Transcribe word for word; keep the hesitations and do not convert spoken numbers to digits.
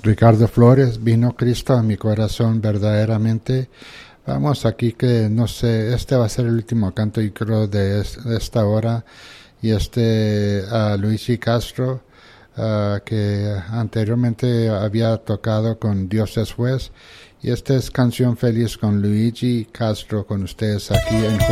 Ricardo Flores, vino Cristo a mi corazón verdaderamente. Vamos aquí que no sé, este va a ser el último canto y creo de, es, de esta hora. Y este uh, Luigi Castro, uh, que anteriormente había tocado con Dios es Juez. Y esta es Canción Feliz con Luigi Castro con ustedes aquí en